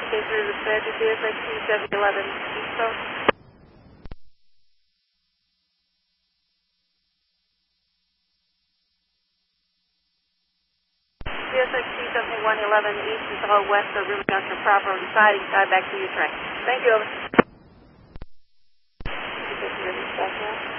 came through the Magic CSX 711 East Coast. CSX 7111 East and Tahoe West are really on some proper siding side back to your train. Thank you, over.